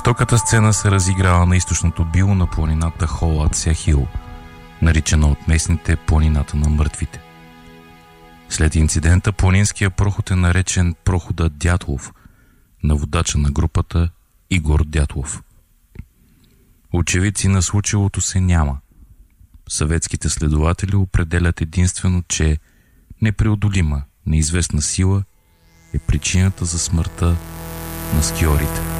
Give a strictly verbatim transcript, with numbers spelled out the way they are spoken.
Жестоката сцена се разиграва на източното било на планината Холаця Хил, наричана от местните планината на мъртвите. След инцидента планинския проход е наречен прохода Дятлов, на водача на групата Игор Дятлов. Очевидци на случилото се няма. Съветските следователи определят единствено, че непреодолима, неизвестна сила е причината за смъртта на скиорите.